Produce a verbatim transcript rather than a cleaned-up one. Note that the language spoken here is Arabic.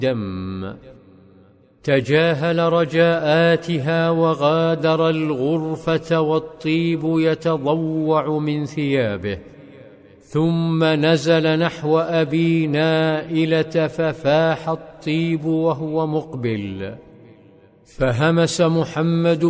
دم. تجاهل رجاءاتها وغادر الغرفة والطيب يتضوع من ثيابه، ثم نزل نحو أبي نائلة ففاح الطيب وهو مقبل، فهمس محمد